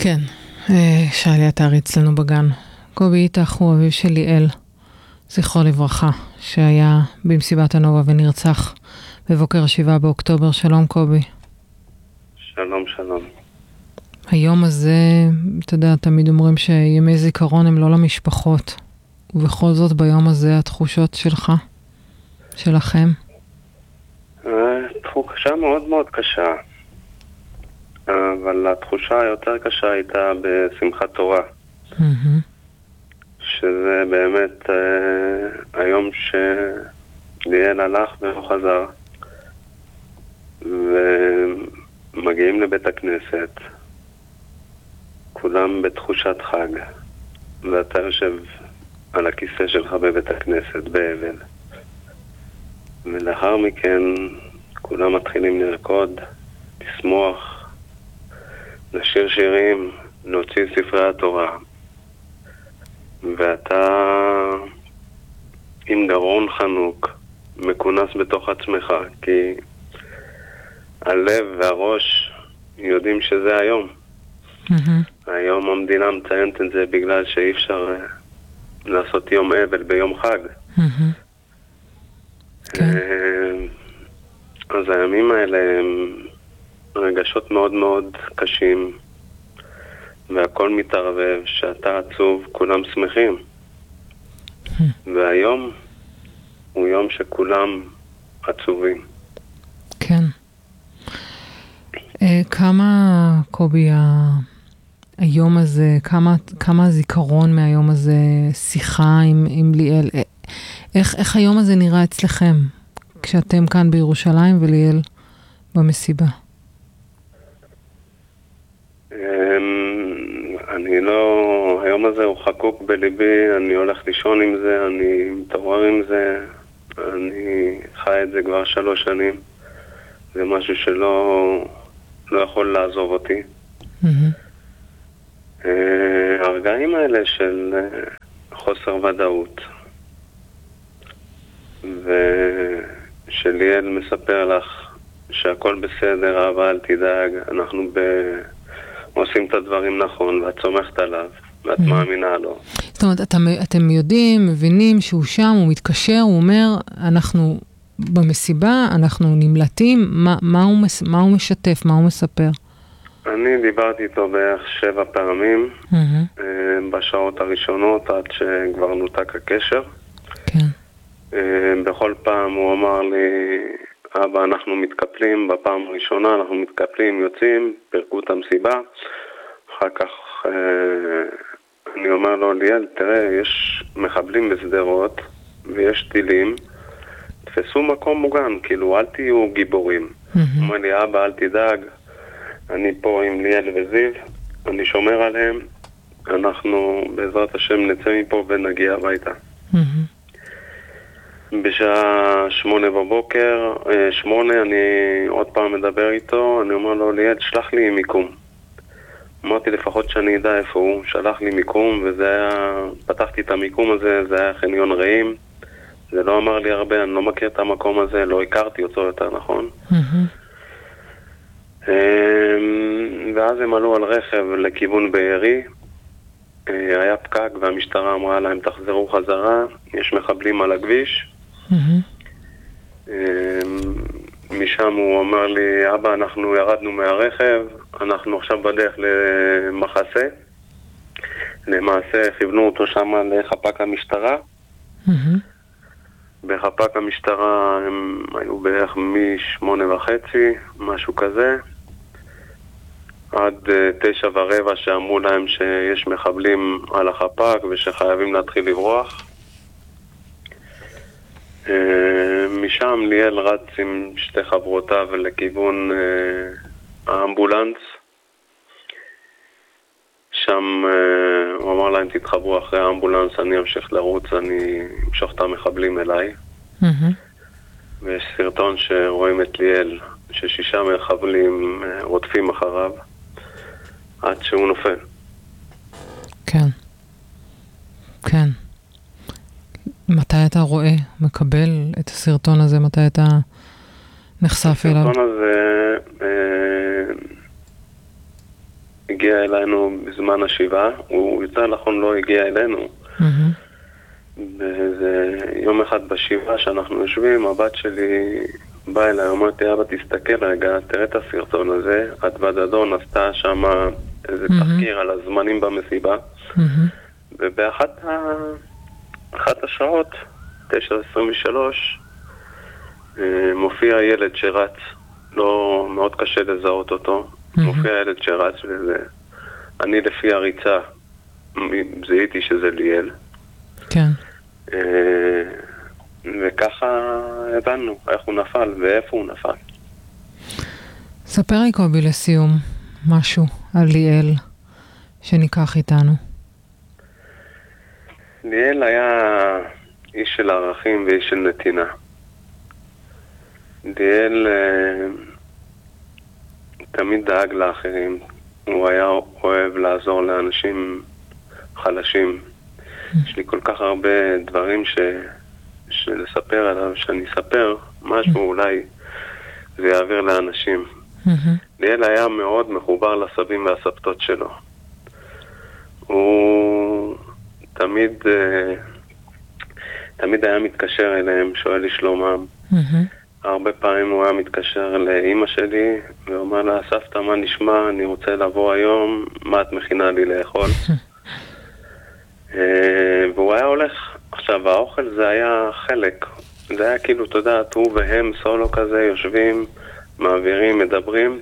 כן, שאלי אתר אצלנו בגן. קובי איתך הוא אביו של ליאל, זכרו לברכה, שהיה במסיבת הנובה ונרצח בבוקר 7 באוקטובר. שלום קובי. שלום, שלום. היום הזה, אתה יודע, תמיד אומרים שימי זיכרון הם לא למשפחות, ובכל זאת ביום הזה התחושות שלך, שלכם? תחושה מאוד מאוד קשה, אבל התחושה היותר קשה הייתה בשמחת תורה, שזה באמת היום שליאל הלך ולא חזר, ומגיעים לבית הכנסת, כולם בתחושת חג, ואתה יושב על הכיסא שלך בבית הכנסת באבל, ולאחר מכן כולם מתחילים לרקוד, לשמוח, לשיר שירים, להוציא ספרי התורה, ואתה עם גרון חנוק, מכונס בתוך עצמך, כי הלב והראש יודעים שזה היום. היום המדינה מציינת את זה בגלל שאי אפשר לעשות יום אבל ביום חג. אז הימים האלה הם רגשות מאוד מאוד קשים, והכל מתערבב, שאתה עצוב, כולם שמחים. והיום הוא יום שכולם עצובים. כן. כמה, קובי, היום הזה, כמה זיכרון מהיום הזה, שיחה עם ליאל, איך היום הזה נראה אצלכם, כשאתם כאן בירושלים וליאל במסיבה? אני לא, היום הזה הוא חקוק בליבי, אני הולך לישון עם זה, אני מתעורר עם זה, אני חי את זה כבר 3 שנים, זה משהו שלא יכול לעזוב אותי. הרגעים האלה של חוסר ודאות, ושליאל מספר לך שהכל בסדר, אבל אל תדאג, אנחנו עושים את הדברים נכון, ואת סומכת עליו, ואת מאמינה לו. זאת אומרת, אתם יודעים, מבינים שהוא שם, הוא מתקשר, הוא אומר, אנחנו במסיבה, אנחנו נמלטים, מה הוא משתף, מה הוא מספר? אני דיברתי איתו בערך 7 פעמים, בשעות הראשונות, עד שכבר נותק הקשר. כן. בכל פעם הוא אמר לי, אבא, אנחנו מתקפלים, בפעם הראשונה אנחנו מתקפלים, יוצאים, פרקו את המסיבה. אחר כך אני אומר לו, ליאל, תראה, יש מחבלים בסדרות ויש טילים, תפסו מקום מוגן, כאילו, אל תהיו גיבורים. הוא אומר לי, אבא, אל תדאג, אני פה עם ליאל וזיו, אני שומר עליהם, אנחנו בעזרת השם נצא מפה ונגיע הביתה. בשעה 8 בבוקר, 8, אני עוד פעם מדבר איתו, אני אומר לו, ליאל, שלח לי מיקום. אמרתי לפחות שאני אדע איפה הוא, שלח לי מיקום, וזה היה, פתחתי את המיקום הזה, זה היה חניון רעים, זה לא אמר לי הרבה, אני לא מכיר את המקום הזה, לא הכרתי אותו יותר נכון. ואז הם עלו על רכב לכיוון בארי, היה פקק והמשטרה אמרה להם תחזרו חזרה, יש מחבלים על הכביש. משם הוא אמר לי, אבא, אנחנו ירדנו מהרכב, אנחנו עכשיו בדרך למחסה. למעשה כיוונו אותו שם לחפ"ק המשטרה. בחפ"ק המשטרה הם היו בערך מ8:30, משהו כזה, עד 9:15 שאמרו להם שיש מחבלים על החפ"ק ושחייבים להתחיל לברוח. משם ליאל רץ עם 2 חברותיו לכיוון האמבולנס. שם הוא אמר להם, תתחברו אחרי האמבולנס, אני אמשיך לרוץ, אני אמשוך את המחבלים אליי. ויש סרטון שרואים את ליאל, ש6 מחבלים רודפים אחריו, עד שהוא נופל. כן. כן. מתי אתה רואה, מקבל את הסרטון הזה? מתי אתה נחשף אליו? הסרטון הזה הגיע אלינו בזמן השבעה, הוא יותר נכון לא הגיע אלינו. יום אחד בשבעה שאנחנו יושבים, הבת שלי באה אליי, אומרת לי, אבא תסתכל רגע, תראה את הסרטון הזה, את בדדון עשתה שם איזה תחקיר על הזמנים במסיבה, ובאחת השעות, 9:23, מופיע ילד שרץ, לא מאוד קשה לזהות אותו, מופיע ילד שרץ, ואני לפי הריצה זיהיתי שזה ליאל. כן. וככה הבנו איך הוא נפל ואיפה הוא נפל. ספר לי קובי לסיום משהו על ליאל שניקח איתנו. ליאל היה איש של ערכים ואיש של נתינה. ליאל תמיד דאג לאחרים. הוא היה אוהב לעזור לאנשים חלשים. יש לי כל כך הרבה דברים שלספר עליו, שאני אספר משהו, אולי זה יעביר לאנשים. ליאל היה מאוד מחובר לסבים והסבתות שלו. הוא תמיד היה מתקשר אליהם, שואל לשלומם. הרבה פעמים הוא היה מתקשר לאמא שלי, ואומר לה, סבתא, מה נשמע? אני רוצה לבוא היום, מה את מכינה לי לאכול? והוא היה הולך. עכשיו, האוכל זה היה חלק. זה היה כאילו, אתה יודע, הוא והם סולו כזה, יושבים, מעבירים, מדברים.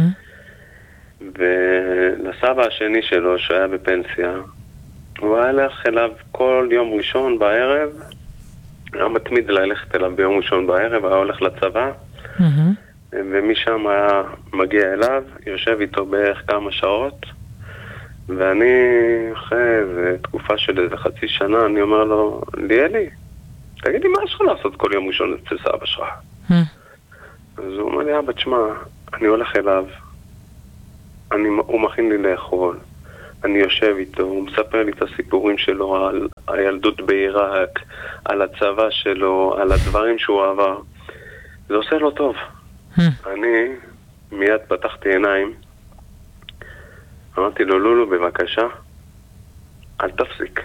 ולסבא השני שלו, שהיה בפנסיה, הוא היה הלך אליו כל יום ראשון בערב, היה מתמיד ללכת אליו ביום ראשון בערב, היה הולך לצבא, ומשם היה מגיע אליו, יושב איתו בערך כמה שעות, ואני אחרי תקופה של איזה חצי שנה, אני אומר לו, ליאלי, תגיד לי, מה יש לך לעשות כל יום ראשון אצל סבא שלך? אז הוא אומר לי, אבא, תשמע, אני הולך אליו, הוא מכין לי לאכול, אני יושב איתו, הוא מספר לי את הסיפורים שלו על הילדות בעיראק, על הצבא שלו, על הדברים שהוא עבר. זה עושה לו טוב. אני מיד פתחתי עיניים, אמרתי לו, לולו, בבקשה, אל תפסיק.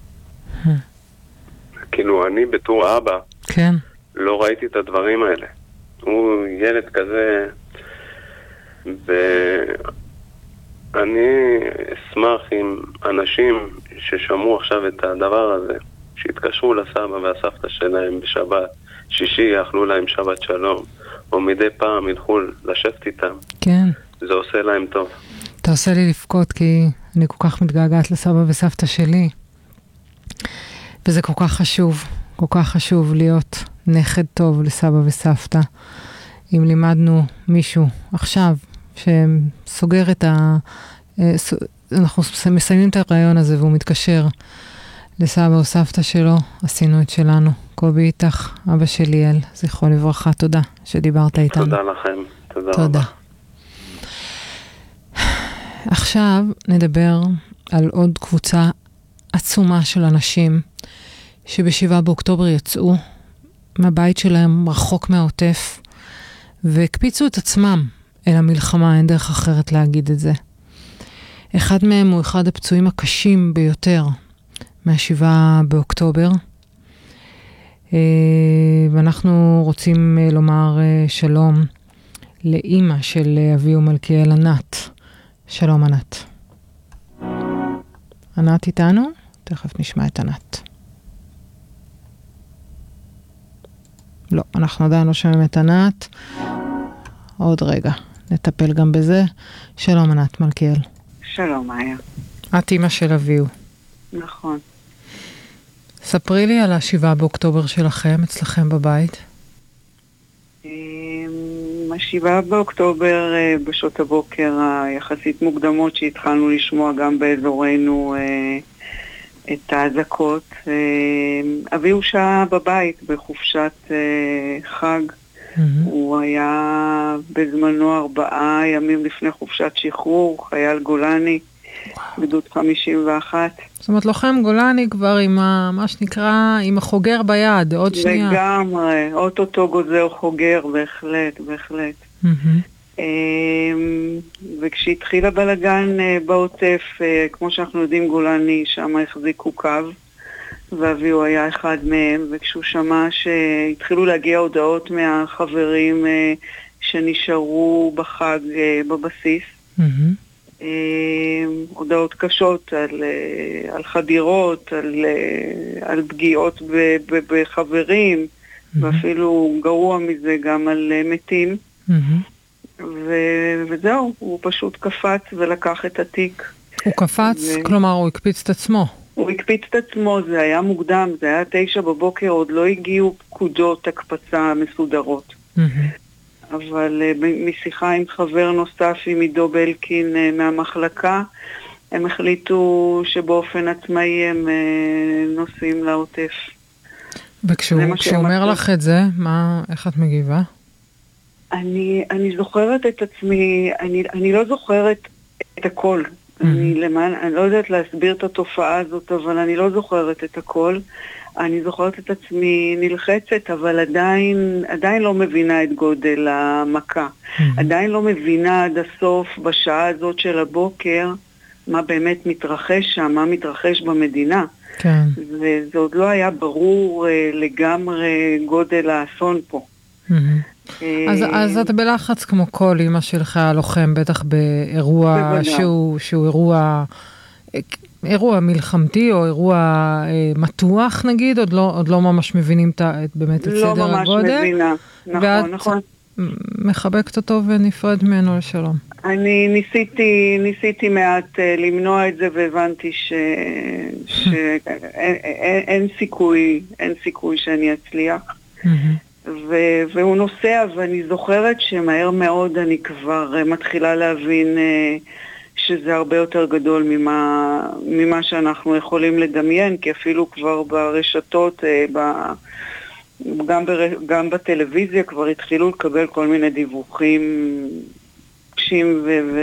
כאילו, אני בתור אבא, כן. לא ראיתי את הדברים האלה. הוא ילד כזה, אני אשמח עם אנשים ששמעו עכשיו את הדבר הזה, שהתקשרו לסבא והסבתא שלהם בשבת, שישי יאכלו להם שבת שלום, או מדי פעם ילכו לשבת איתם. כן. זה עושה להם טוב. אתה עושה לי לבכות כי אני כל כך מתגעגעת לסבא וסבתא שלי. וזה כל כך חשוב להיות נכד טוב לסבא וסבתא. אם לימדנו מישהו עכשיו שסוגר אנחנו מסיימים את הרעיון הזה והוא מתקשר לסבא או סבתא שלו, עשינו את שלנו. קובי איתך, אבא של ליאל, זכרו לברכה, תודה שדיברת איתנו. תודה לכם, תודה רבה. עכשיו נדבר על עוד קבוצה עצומה של אנשים שב7 באוקטובר יצאו מהבית שלהם רחוק מהעוטף והקפיצו את עצמם אל המלחמה, אין דרך אחרת להגיד את זה. אחד מהם הוא אחד הפצועים הקשים ביותר מה7 באוקטובר. ואנחנו רוצים לומר שלום לאמא של אביהו מלכיאל, ענת. שלום ענת. ענת איתנו? תכף נשמע את ענת. לא, אנחנו עדיין לא שומעים את ענת. עוד רגע, נטפל גם בזה. שלום ענת מלכיאל. שלום מאיה. את אמא של אביהו. נכון. ספרי לי על 7 באוקטובר שלכם, אצלכם בבית. 7 באוקטובר בשעות הבוקר היחסית מוקדמות שהתחלנו לשמוע גם באזורנו את האזעקות. אביהו שעה בבית בחופשת חג. הוא היה בזמנו 4 ימים לפני חופשת שחרור, חייל גולני, גדוד 51. זאת אומרת, לוחם גולני כבר עם מה שנקרא, עם החוגר ביד, עוד שנייה. לגמרי, אוטוטו גוזר חוגר, בהחלט, בהחלט. וכשהתחיל הבלגן בעוטף, כמו שאנחנו יודעים, גולני שם החזיקו קו, ואביו היה אחד מהם, וכשהוא שמע שהתחילו להגיע הודעות מהחברים שנשארו בחג בבסיס, הודעות קשות על חדירות, על פגיעות בחברים, ואפילו גרוע מזה גם על מתים. וזהו, הוא פשוט קפץ ולקח את התיק. הוא קפץ? כלומר, הוא הקפיץ את עצמו. הוא הקפיץ את עצמו, זה היה מוקדם, זה היה 9 בבוקר, עוד לא הגיעו פקודות הקפצה מסודרות. אבל משיחה עם חבר נוסף, עם עידו בלקין מהמחלקה, הם החליטו שבאופן עצמאי הם נוסעים לעוטף. וכשהוא אומר לך את זה, איך את מגיבה? אני זוכרת את עצמי, אני לא זוכרת את הכל. אני לא יודעת להסביר את התופעה הזאת, אבל אני לא זוכרת את הכל. אני זוכרת את עצמי נלחצת, אבל עדיין לא מבינה את גודל המכה. עדיין לא מבינה עד הסוף בשעה הזאת של הבוקר מה באמת מתרחש שם, מה מתרחש במדינה. כן. וזה עוד לא היה ברור לגמרי גודל האסון פה. אז את בלחץ כמו כל אמא שלך הלוחם, בטח באירוע שהוא אירוע מלחמתי או אירוע מתוח נגיד, עוד לא ממש מבינים באמת את סדר הגודל. לא ממש מבינה, נכון. ואת מחבקת אותו ונפרד ממנו לשלום. אני ניסיתי מעט למנוע את זה, והבנתי שאין סיכוי שאני אצליח. והוא נוסע, ואני זוכרת שמהר מאוד אני כבר מתחילה להבין שזה הרבה יותר גדול ממה שאנחנו יכולים לדמיין, כי אפילו כבר ברשתות, גם בטלוויזיה כבר התחילו לקבל כל מיני דיווחים קשים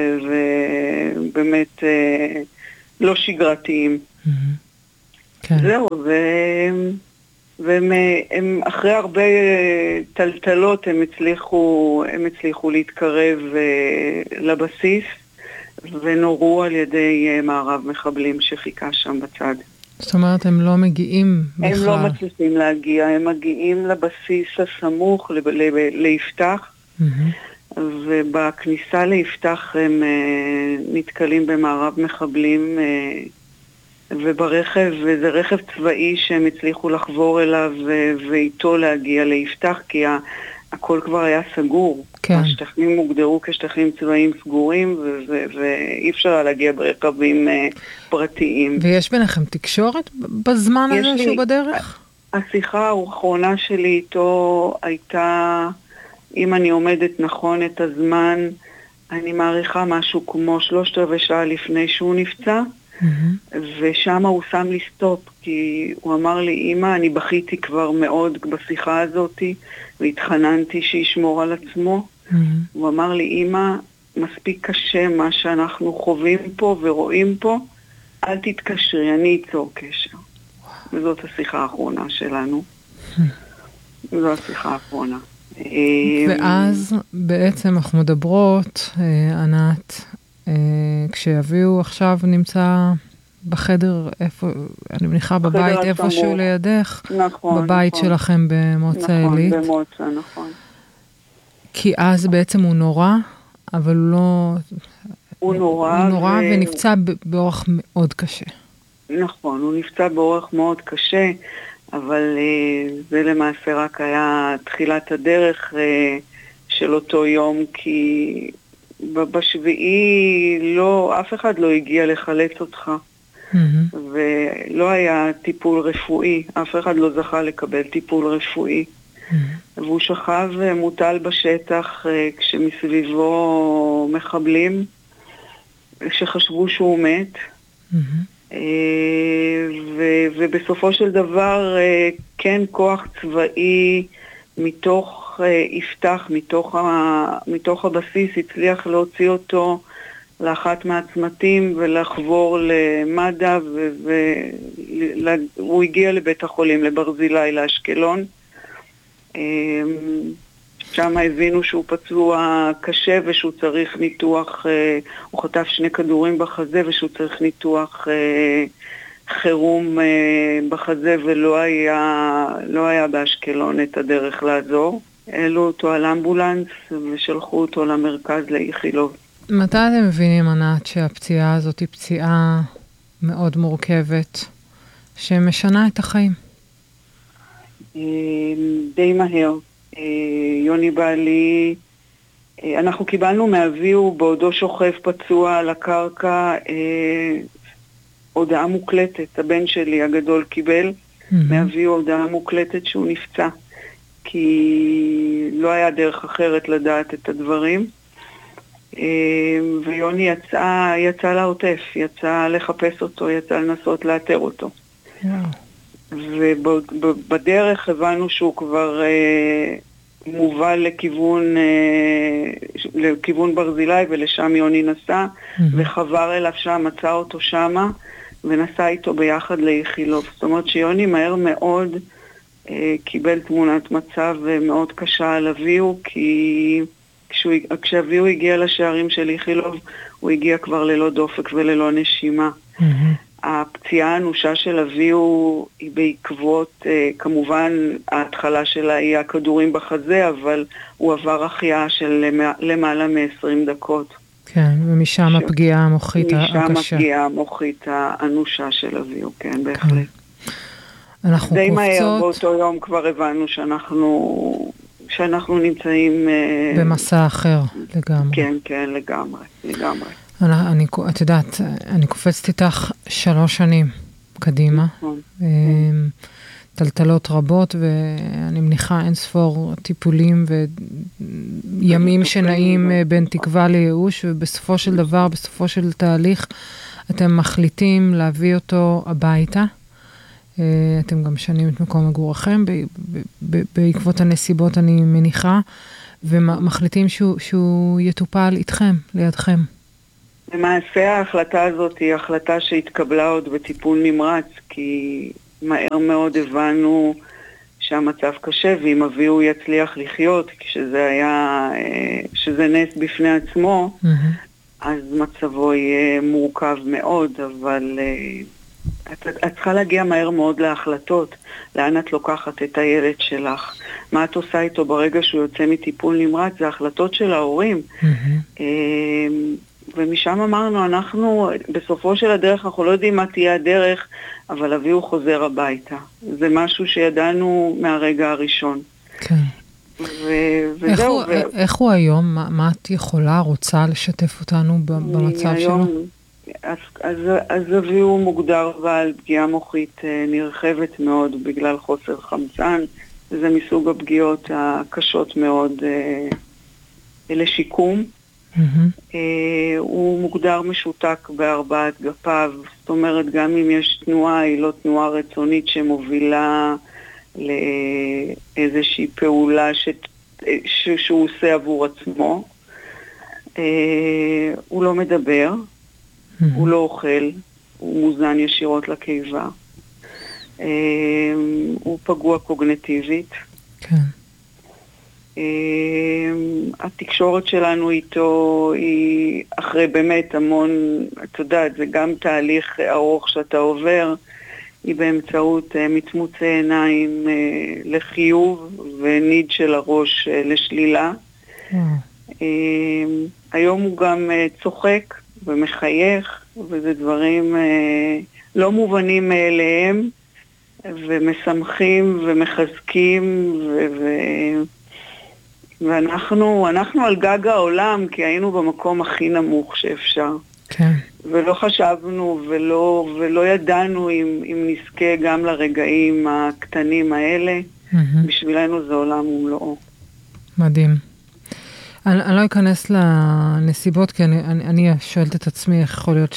ובאמת לא שגרתיים. זהו, והם אחרי הרבה טלטלות הם הצליחו להתקרב לבסיס, ונורו על ידי מערב מחבלים שחיכה שם בצד. זאת אומרת, הם לא מגיעים בכלל. הם לא מצליחים להגיע, הם מגיעים לבסיס הסמוך, ליפתח, ובכניסה ליפתח הם נתקלים במערב מחבלים, וברכב, וזה רכב צבאי שהם הצליחו לחבור אליו ואיתו להגיע ליפתח, כי הכל כבר היה סגור. כן. השטחים הוגדרו כשטחים צבאיים סגורים, ואי אפשר להגיע ברכבים פרטיים. ויש ביניכם תקשורת בזמן הזה שהוא בדרך? השיחה האחרונה שלי איתו הייתה, אם אני עומדת נכון את הזמן, אני מעריכה משהו כמו 3/4 שעה לפני שהוא נפצע, ושם הוא שם לי סטופ, כי הוא אמר לי, אמא, אני בכיתי כבר מאוד בשיחה הזאת, והתחננתי שישמור על עצמו. הוא אמר לי, אמא, מספיק קשה מה שאנחנו חווים פה ורואים פה, אל תתקשרי, אני אצור קשר. וזאת השיחה האחרונה שלנו. זו השיחה האחרונה. ואז בעצם אנחנו מדברות, ענת, כשאביהו עכשיו נמצא בחדר, איפה, אני מניחה בבית איפשהו לידך, נכון, בבית נכון. שלכם במוצא עילית. נכון, במוצא, נכון. כי אז בעצם הוא נורא, אבל הוא נורא ונפצע באורח מאוד קשה. נכון, הוא נפצע באורח מאוד קשה, אבל זה למעשה רק היה תחילת הדרך של אותו יום, כי בשביעי אף אחד לא הגיע לחלץ אותך, ולא היה טיפול רפואי, אף אחד לא זכה לקבל טיפול רפואי. והוא שכב מוטל בשטח כשמסביבו מחבלים שחשבו שהוא מת, ובסופו של דבר כן כוח צבאי מתוך יפתח, מתוך הבסיס, הצליח להוציא אותו לאחת מהצמתים ולחבור למד"א, והוא הגיע לבית החולים, לברזילי, לאשקלון. שם הבינו שהוא פצוע קשה ושהוא צריך ניתוח, הוא חטף 2 כדורים בחזה ושהוא צריך ניתוח חירום בחזה, ולא היה באשקלון את הדרך לעזור. העלו אותו על אמבולנס ושלחו אותו למרכז לאיכילוב. מתי אתם מבינים, ענת, שהפציעה הזאת היא פציעה מאוד מורכבת, שמשנה את החיים? די מהר. יוני בעלי, אנחנו קיבלנו מאביו בעודו שוכב פצוע על הקרקע הודעה מוקלטת. הבן שלי הגדול קיבל מאביו הודעה מוקלטת שהוא נפצע, כי לא היה דרך אחרת לדעת את הדברים. ויוני יצא לעוטף, יצא לחפש אותו, יצא לנסות לאתר אותו. ובדרך הבנו שהוא כבר מובל לכיוון ברזילי, ולשם יוני נסע, וחבר אליו שם, מצא אותו שמה, ונסע איתו ביחד לאיכילוב. זאת אומרת שיוני מהר מאוד קיבל תמונת מצב מאוד קשה על אביו, כי כשאביו הגיע לשערים של איכילוב, הוא הגיע כבר ללא דופק וללא נשימה. הפציעה האנושה של אביו היא בעקבות, כמובן ההתחלה שלה היא הכדורים בחזה, אבל הוא עבר החייאה של למעלה מ-20 דקות. כן, ומשם הפגיעה המוחית הקשה. משם הפגיעה המוחית האנושה של אביו, כן, בהחלט. אנחנו די קופצות. מהר באותו יום כבר הבנו שאנחנו נמצאים במסע אחר לגמרי. כן, כן, לגמרי. את יודעת, אני קופצת איתך 3 שנים קדימה. טלטלות רבות, ואני מניחה אין ספור טיפולים וימים שנעים בין תקווה לייאוש, ובסופו של דבר, בסופו של תהליך, אתם מחליטים להביא אותו הביתה. אתם גם שנים את מקום מגורכם, בעקבות הנסיבות אני מניחה, ומחליטים שהוא יטופל איתכם, לידכם. למעשה ההחלטה הזאת היא החלטה שהתקבלה עוד בטיפול נמרץ, כי מהר מאוד הבנו שהמצב קשה, ואם אביהו יצליח לחיות, שזה נס בפני עצמו, אז מצבו יהיה מורכב מאוד, אבל את צריכה להגיע מהר מאוד להחלטות, לאן את לוקחת את הילד שלך, מה את עושה איתו ברגע שהוא יוצא מטיפול נמרץ, זה החלטות של ההורים. ומשם אמרנו, אנחנו בסופו של הדרך, אנחנו לא יודעים מה תהיה הדרך, אבל אביהו חוזר הביתה. זה משהו שידענו מהרגע הראשון. כן. וזהו. איך הוא היום? מה את יכולה, רוצה לשתף אותנו במצב שלו? אז אביהו מוגדר בעל פגיעה מוחית נרחבת מאוד בגלל חוסר חמצן. זה מסוג הפגיעות הקשות מאוד לשיקום. הוא מוגדר משותק ב4 גפיו, זאת אומרת גם אם יש תנועה, היא לא תנועה רצונית שמובילה לאיזושהי פעולה שהוא עושה עבור עצמו. הוא לא מדבר, הוא לא אוכל, הוא מוזן ישירות לקיבה. הוא פגוע קוגניטיבית. כן. התקשורת שלנו איתו היא אחרי באמת המון, את יודעת, זה גם תהליך ארוך שאתה עובר, היא באמצעות מצמוצי עיניים לחיוב וניד של הראש לשלילה. היום הוא גם צוחק ומחייך, וזה דברים לא מובנים מאליהם, ומשמחים ומחזקים ואנחנו על גג העולם, כי היינו במקום הכי נמוך שאפשר. כן. ולא חשבנו ולא ידענו אם נזכה גם לרגעים הקטנים האלה. בשבילנו זה עולם ומלואו. מדהים. אני לא אכנס לנסיבות, כי אני שואלת את עצמי איך יכול להיות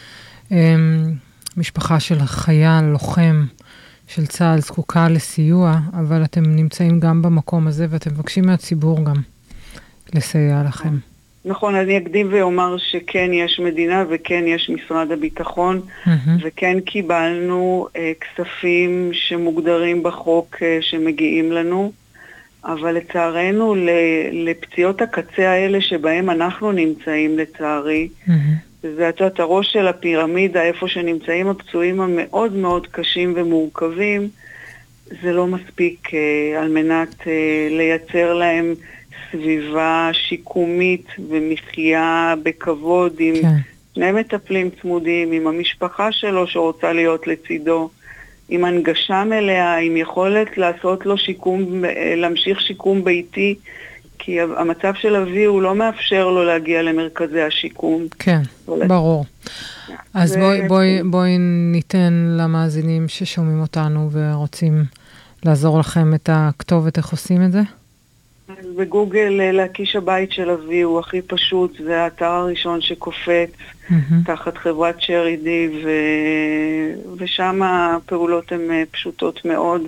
שמשפחה של חייל, לוחם, של צה"ל זקוקה לסיוע, אבל אתם נמצאים גם במקום הזה, ואתם מבקשים מהציבור גם לסייע לכם. נכון, אני אקדים ואומר שכן יש מדינה, וכן יש משרד הביטחון, וכן קיבלנו כספים שמוגדרים בחוק שמגיעים לנו, אבל לצערנו לפציעות הקצה האלה שבהם אנחנו נמצאים לצערי, זה את הראש של הפירמידה, איפה שנמצאים הפצועים המאוד מאוד קשים ומורכבים, זה לא מספיק על מנת לייצר להם סביבה שיקומית ומחיה בכבוד עם שני מטפלים צמודים, עם המשפחה שלו שרוצה להיות לצידו, עם הנגשה מלאה, עם יכולת לעשות לו שיקום, להמשיך שיקום ביתי, כי המצב של אבי הוא לא מאפשר לו להגיע למרכזי השיקום. כן, ברור. אז בואי ניתן למאזינים ששומעים אותנו ורוצים לעזור לכם את הכתובת, איך עושים את זה? בגוגל להקיש הבית של אבי הוא הכי פשוט, זה האתר הראשון שקופץ תחת חברת שרידי, ושם הפעולות הן פשוטות מאוד.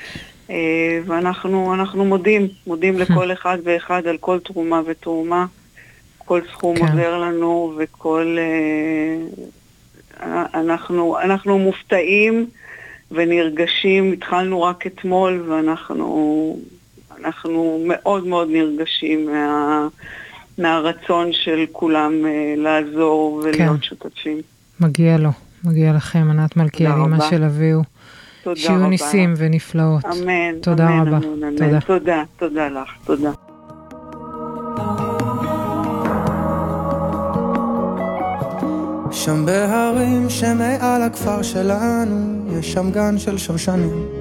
ואנחנו מודים לכל אחד ואחד על כל תרומה ותרומה. כל סכום עוזר לנו, וכל... אנחנו מופתעים ונרגשים. התחלנו רק אתמול, ואנחנו מאוד מאוד נרגשים מהרצון של כולם לעזור ולהיות שותפים. מגיע לו, מגיע לכם, ענת מלכיאל, אמא של אביהו. שיהיו ניסים ונפלאות. אמן. תודה רבה. תודה לך, תודה. שם בהרים שמעל הכפר שלנו, יש שם גן של שושנים.